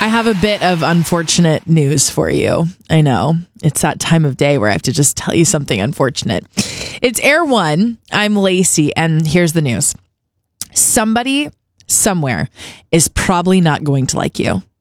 I have a bit of unfortunate news for you. I know. It's that time of day where I have to just tell you something unfortunate. It's Air One. I'm Lacey, and here's the news. Somebody somewhere is probably not going to like you.